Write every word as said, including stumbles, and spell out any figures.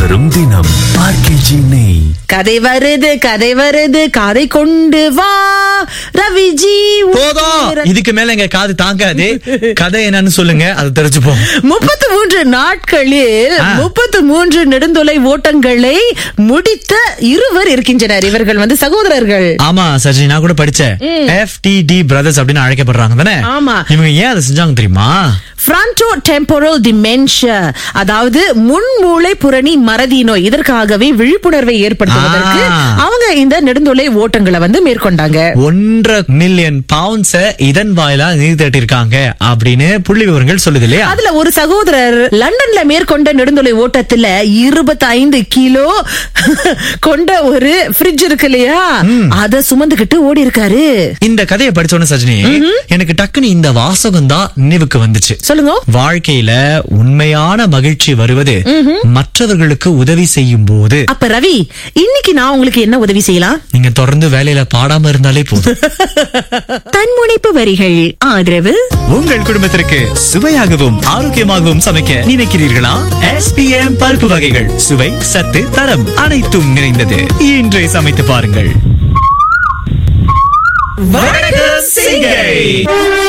தரும் தினம் ஆர்கேஜி நெய். கதை வருது கதை வருது கதை கொண்டு வா ரவிஜி. போதும், இதுக்கு மேல எங்க காது தாங்காது. கதை என்னன்னு சொல்லுங்க, அதை தெரிஞ்சுப்போம். முப்பத்தி மூன்று நாட்களில் முப்பத்தி மூன்று நெடுந்தொலை ஓட்டங்களை முடித்த இருவர் இருக்கின்றனர். இவர்கள் வந்து சகோதரர்கள். ஆமா சஜி, நான் கூட படிச்சேன். எஃப் டி டி பிரதர்ஸ் அப்படின்னு அழைக்கப்படுறாங்க தானே? ஆமா. இவங்க ஏன் அதை செஞ்சாங்க தெரியுமா? ஃப்ரண்டோ டெம்போரல் டிமென்ஷியா, அதாவது முன்மூளை புரணி மறதி நோய், இதற்காகவே விழிப்புணர்வை ஏற்படுத்துவதற்கு அவங்க இந்த நெடுந்தொலை ஓட்டங்களை வந்து மேற்கொண்டாங்க. ஒன்றரை மில்லியன் பவுண்ட்ஸ இதன் வாயிலா நிதி திரட்டிருக்காங்க அப்படின்னு புள்ளி விவரங்கள் சொல்லுது இல்லையா? அதுல ஒரு சகோதரர் லண்டன்ல மேற்கொண்ட நெடுந்தொலை ஓட்டத்துல இருபத்தி ஐந்து கிலோ கொண்ட ஒரு ஃப்ரிட்ஜ் இருக்கு இல்லையா, அத சுமந்துகிட்டு ஓடி இருக்காரு. இந்த கதையை படிச்சோன்னு சஜினி, எனக்கு டக்குன்னு இந்த வாசகம் தான் நினைவுக்கு வந்துச்சு. சொல்லுங்க. வாழ்க்கையில உண்மையான மகிழ்ச்சி வருவது மற்றவர்களுக்கு உதவி செய்யும் போது. அப்ப ரவி, இன்னைக்கு நான் உங்களுக்கு என்ன உதவி செய்யலாம்? நீங்க தொடர்ந்து வேலையில பாடாம இருந்தாலே போதும். தன்முனைப்பு வரிகள் ஆதரவு. உங்கள் குடும்பத்திற்கு சுவையாகவும் ஆரோக்கியமாகவும் சமைக்க நினைக்கிறீர்களா? எஸ் பி எம் பருப்பு வகைகள், சுவை, சத்து, தரம் அனைத்தும் நிறைந்தது. இன்றே சமைத்து பாருங்கள். வணக்கம் சிங்கை.